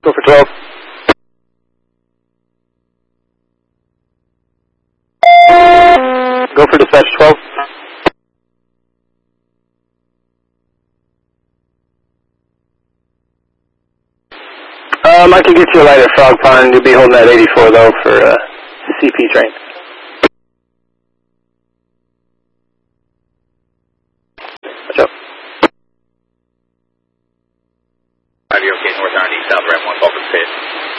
Go for 12. Go for dispatch 12. I can get you a light at Frog Pond. You'll be holding that 84 though for CP train. Watch out. Okay, North 90, South Ramp 1, Vulcan Pit.